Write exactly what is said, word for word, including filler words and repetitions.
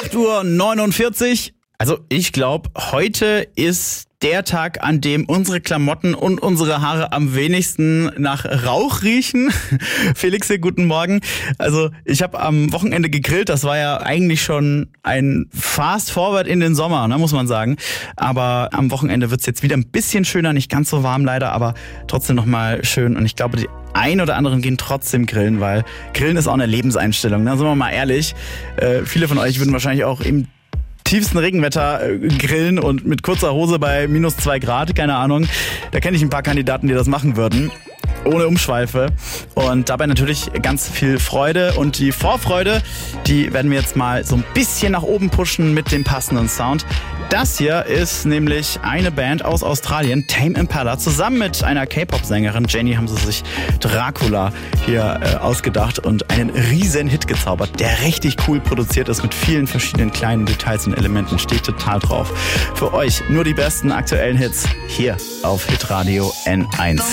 acht Uhr neunundvierzig. Also ich glaube, heute ist der Tag, an dem unsere Klamotten und unsere Haare am wenigsten nach Rauch riechen. Felix, hier, guten Morgen. Also ich habe am Wochenende gegrillt. Das war ja eigentlich schon ein Fast Forward in den Sommer, ne, muss man sagen. Aber am Wochenende wird's jetzt wieder ein bisschen schöner, nicht ganz so warm leider, aber trotzdem nochmal schön. Und ich glaube, die ein oder anderen gehen trotzdem grillen, weil Grillen ist auch eine Lebenseinstellung. Ne? Sind wir mal ehrlich. Äh, viele von euch würden wahrscheinlich auch im tiefsten Regenwetter äh, grillen und mit kurzer Hose bei minus zwei Grad, keine Ahnung. Da kenne ich ein paar Kandidaten, die das machen würden. Ohne Umschweife. Und dabei natürlich ganz viel Freude. Und die Vorfreude, die werden wir jetzt mal so ein bisschen nach oben pushen mit dem passenden Sound. Das hier ist nämlich eine Band aus Australien, Tame Impala. Zusammen mit einer K-Pop-Sängerin, Jenny, haben sie sich Dracula hier äh, ausgedacht und einen riesen Hit gezaubert, der richtig cool produziert ist mit vielen verschiedenen kleinen Details und Elementen. Steht total drauf. Für euch nur die besten aktuellen Hits hier auf Hitradio N eins.